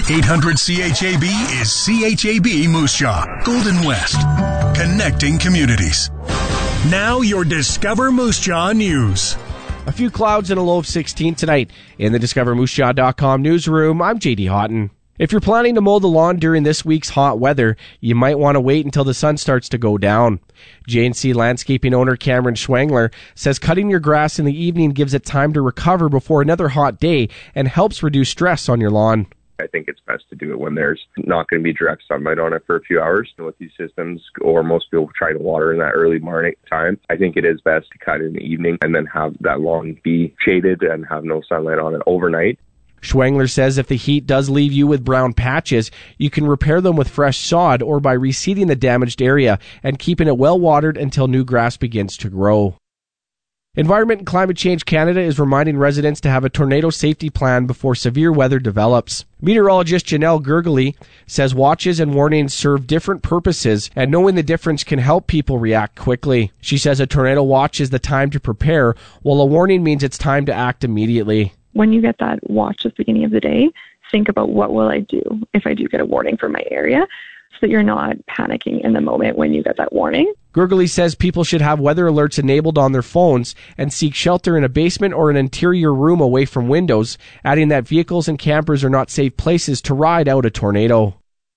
800-CHAB is CHAB Moose Jaw, Golden West, connecting communities. Now your Discover Moose Jaw news. A few clouds and a low of 16 tonight. In the DiscoverMooseJaw.com newsroom, I'm JD Houghton. If you're planning to mow the lawn during this week's hot weather, you might want to wait until the sun starts to go down. J&C Landscaping owner Cameron Schwengler says cutting your grass in the evening gives it time to recover before another hot day and helps reduce stress on your lawn. I think it's best to do it when there's not going to be direct sunlight on it for a few hours. With these systems, or most people try to water in that early morning time, I think it is best to cut in the evening and then have that lawn be shaded and have no sunlight on it overnight. Schwengler says if the heat does leave you with brown patches, you can repair them with fresh sod or by reseeding the damaged area and keeping it well watered until new grass begins to grow. Environment and Climate Change Canada is reminding residents to have a tornado safety plan before severe weather develops. Meteorologist Janelle Gergely says watches and warnings serve different purposes, and knowing the difference can help people react quickly. She says a tornado watch is the time to prepare, while a warning means it's time to act immediately. When you get that watch at the beginning of the day, think about what will I do if I do get a warning for my area, so that you're not panicking in the moment when you get that warning. Gergely says people should have weather alerts enabled on their phones and seek shelter in a basement or an interior room away from windows, adding that vehicles and campers are not safe places to ride out a tornado.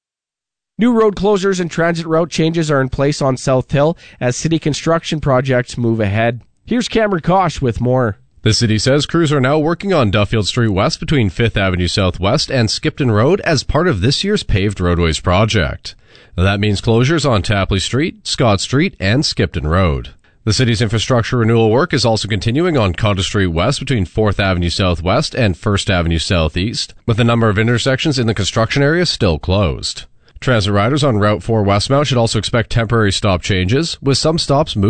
New road closures and transit route changes are in place on South Hill as city construction projects move ahead. Here's Cameron Kosh with more. The city says crews are now working on Duffield Street West between 5th Avenue Southwest and Skipton Road as part of this year's paved roadways project. Now that means closures on Tapley Street, Scott Street, and Skipton Road. The city's infrastructure renewal work is also continuing on Cottage Street West between 4th Avenue Southwest and 1st Avenue Southeast, with a number of intersections in the construction area still closed. Transit riders on Route 4 westbound should also expect temporary stop changes, with some stops moving